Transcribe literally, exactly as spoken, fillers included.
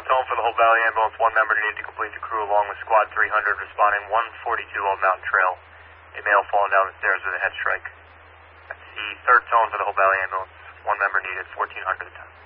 southbound tone for the Hope Valley Ambulance. One member needed to complete the crew along with Squad three hundred, responding one forty-two Old Mountain Trail. A male falling down the stairs with a head strike. That's the third tone for the Hope Valley Ambulance. One member needed, fourteen hundred at the time.